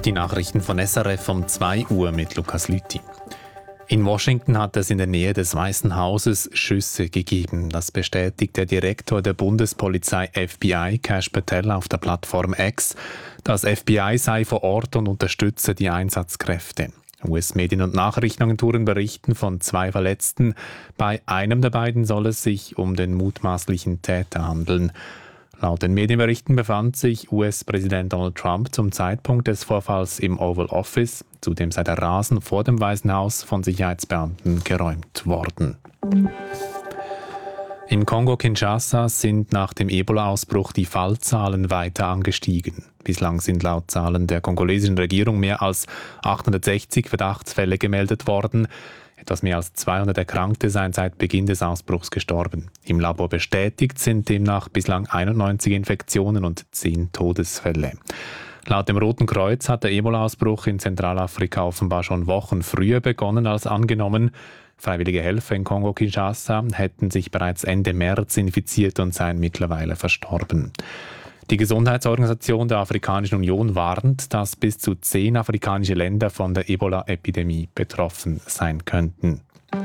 Die Nachrichten von SRF um 2 Uhr mit Lukas Lüthi. In Washington hat es in der Nähe des Weißen Hauses Schüsse gegeben. Das bestätigt der Direktor der Bundespolizei FBI, Kash Patel, auf der Plattform X. Das FBI sei vor Ort und unterstütze die Einsatzkräfte. US-Medien und Nachrichtenagenturen berichten von 2 Verletzten. Bei einem der beiden soll es sich um den mutmaßlichen Täter handeln. Laut den Medienberichten befand sich US-Präsident Donald Trump zum Zeitpunkt des Vorfalls im Oval Office. Zudem sei der Rasen vor dem Weißen Haus von Sicherheitsbeamten geräumt worden. Im Kongo-Kinshasa sind nach dem Ebola-Ausbruch die Fallzahlen weiter angestiegen. Bislang sind laut Zahlen der kongolesischen Regierung mehr als 860 Verdachtsfälle gemeldet worden. Etwas mehr als 200 Erkrankte seien seit Beginn des Ausbruchs gestorben. Im Labor bestätigt sind demnach bislang 91 Infektionen und 10 Todesfälle. Laut dem Roten Kreuz hat der Ebola-Ausbruch in Zentralafrika offenbar schon Wochen früher begonnen als angenommen. Freiwillige Helfer in Kongo-Kinshasa hätten sich bereits Ende März infiziert und seien mittlerweile verstorben. Die Gesundheitsorganisation der Afrikanischen Union warnt, dass bis zu 10 afrikanische Länder von der Ebola-Epidemie betroffen sein könnten.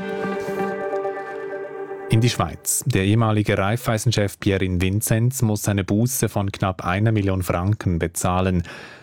In die Schweiz. Der ehemalige Raiffeisen-Chef Pierin Vinzenz muss eine Buße von knapp 1 Million Franken bezahlen.